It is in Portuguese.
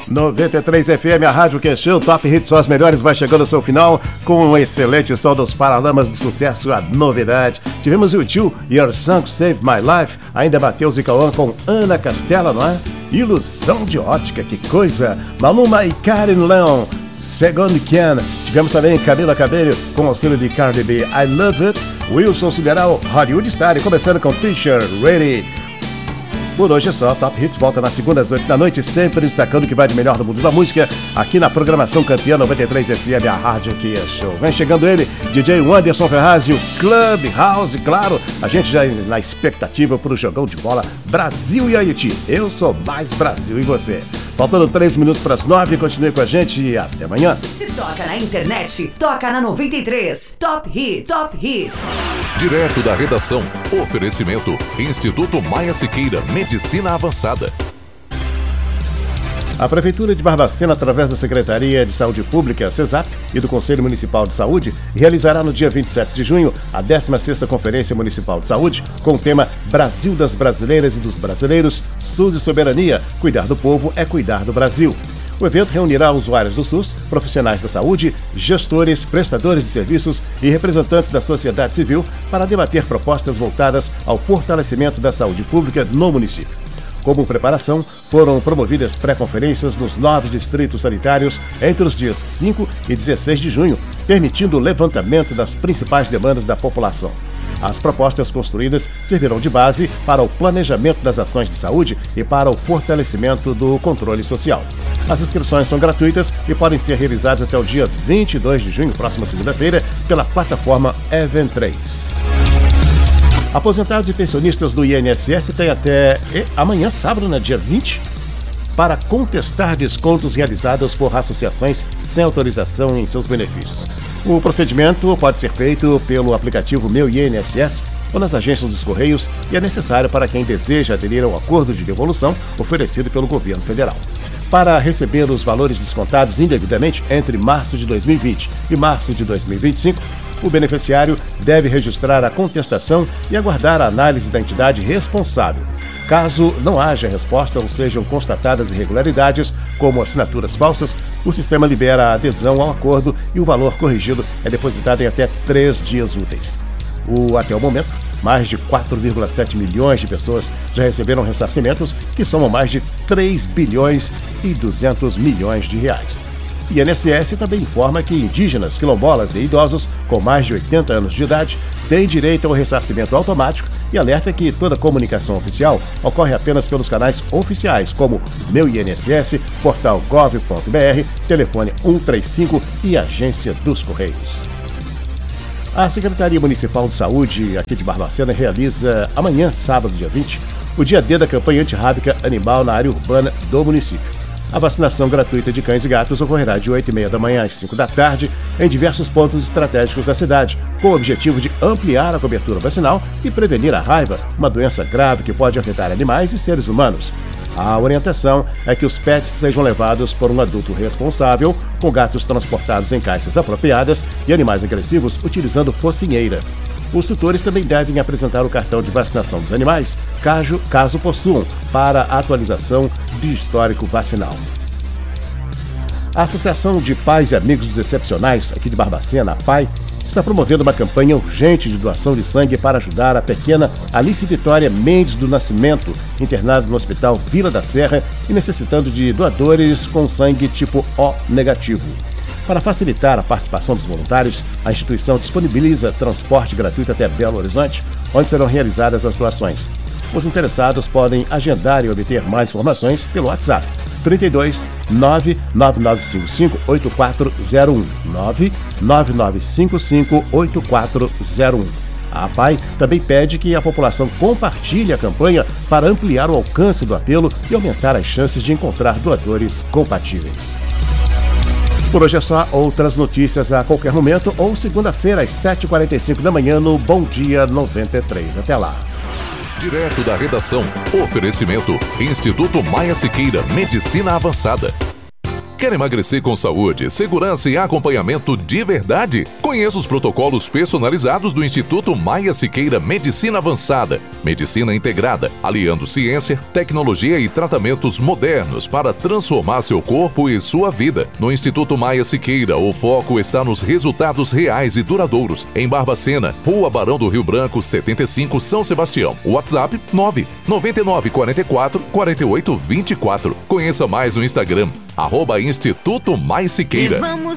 93 FM, a rádio que é show, Top Hits, só as melhores, vai chegando ao seu final com um excelente som dos Paralamas do Sucesso, a novidade. Tivemos o U2, Your Song Save My Life, ainda Matheus e Cauã com Ana Castela, não é? Ilusão de ótica, que coisa! Maluma e Karen Leon, Second Can. Tivemos também Camila Cabello com auxílio de Cardi B, I Love It. Wilson Sideral, Hollywood Star, e começando com T-shirt Ready. Por hoje é só, Top Hits volta na segunda às 8 da noite, sempre destacando o que vai de melhor no mundo da música, aqui na programação Campeã 93 FM, a rádio que é show. Vem chegando ele, DJ Anderson Ferraz e o Clubhouse, claro, a gente já na expectativa para o jogão de bola Brasil e Haiti. Eu sou mais Brasil e você. Faltando 3 minutos para as 9, continue com a gente e até amanhã. Se toca na internet, toca na 93. Top Hits, Top Hits. Direto da redação, oferecimento Instituto Maia Siqueira, Medicina Avançada. A Prefeitura de Barbacena, através da Secretaria de Saúde Pública, CESAP, e do Conselho Municipal de Saúde, realizará no dia 27 de junho a 16ª Conferência Municipal de Saúde, com o tema Brasil das Brasileiras e dos Brasileiros, SUS e Soberania, cuidar do povo é cuidar do Brasil. O evento reunirá usuários do SUS, profissionais da saúde, gestores, prestadores de serviços e representantes da sociedade civil para debater propostas voltadas ao fortalecimento da saúde pública no município. Como preparação, foram promovidas pré-conferências nos 9 distritos sanitários entre os dias 5 e 16 de junho, permitindo o levantamento das principais demandas da população. As propostas construídas servirão de base para o planejamento das ações de saúde e para o fortalecimento do controle social. As inscrições são gratuitas e podem ser realizadas até o dia 22 de junho, próxima segunda-feira, pela plataforma Event3. Aposentados e pensionistas do INSS têm até amanhã, sábado, dia 20, para contestar descontos realizados por associações sem autorização em seus benefícios. O procedimento pode ser feito pelo aplicativo Meu INSS ou nas agências dos Correios e é necessário para quem deseja aderir ao acordo de devolução oferecido pelo governo federal. Para receber os valores descontados indevidamente entre março de 2020 e março de 2025, o beneficiário deve registrar a contestação e aguardar a análise da entidade responsável. Caso não haja resposta ou sejam constatadas irregularidades, como assinaturas falsas, o sistema libera a adesão ao acordo e o valor corrigido é depositado em até 3 dias úteis. Até o momento, mais de 4,7 milhões de pessoas já receberam ressarcimentos que somam mais de 3 bilhões e 200 milhões de reais. O INSS também informa que indígenas, quilombolas e idosos com mais de 80 anos de idade têm direito ao ressarcimento automático e alerta que toda comunicação oficial ocorre apenas pelos canais oficiais, como Meu INSS, portal gov.br, telefone 135 e agência dos Correios. A Secretaria Municipal de Saúde aqui de Barbacena realiza amanhã, sábado, dia 20, o dia D da campanha antirrábica animal na área urbana do município. A vacinação gratuita de cães e gatos ocorrerá de 8h30 da manhã às 5 da tarde em diversos pontos estratégicos da cidade, com o objetivo de ampliar a cobertura vacinal e prevenir a raiva, uma doença grave que pode afetar animais e seres humanos. A orientação é que os pets sejam levados por um adulto responsável, com gatos transportados em caixas apropriadas e animais agressivos utilizando focinheira. Os tutores também devem apresentar o cartão de vacinação dos animais, caso possuam, para a atualização de histórico vacinal. A Associação de Pais e Amigos dos Excepcionais, aqui de Barbacena, a PAI, está promovendo uma campanha urgente de doação de sangue para ajudar a pequena Alice Vitória Mendes do Nascimento, internada no Hospital Vila da Serra e necessitando de doadores com sangue tipo O negativo. Para facilitar a participação dos voluntários, a instituição disponibiliza transporte gratuito até Belo Horizonte, onde serão realizadas as doações. Os interessados podem agendar e obter mais informações pelo WhatsApp 32 99955 8401 99955 8401. A APAI também pede que a população compartilhe a campanha para ampliar o alcance do apelo e aumentar as chances de encontrar doadores compatíveis. Por hoje é só, outras notícias a qualquer momento ou segunda-feira às 7h45 da manhã no Bom Dia 93. Até lá. Direto da redação, oferecimento Instituto Maia Siqueira, Medicina Avançada. Quer emagrecer com saúde, segurança e acompanhamento de verdade? Conheça os protocolos personalizados do Instituto Maia Siqueira Medicina Avançada. Medicina integrada, aliando ciência, tecnologia e tratamentos modernos para transformar seu corpo e sua vida. No Instituto Maia Siqueira, o foco está nos resultados reais e duradouros. Em Barbacena, Rua Barão do Rio Branco, 75, São Sebastião. WhatsApp 999444824. Conheça mais no Instagram, @Instituto Mais Siqueira. Levamos